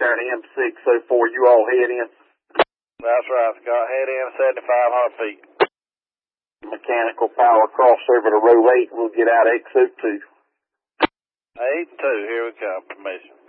there in M604. You all head in? That's right, Scott. Head in 7,500 feet. Mechanical power crossover to row 8. We'll get out exit 2. 8-2, here we come. Permission.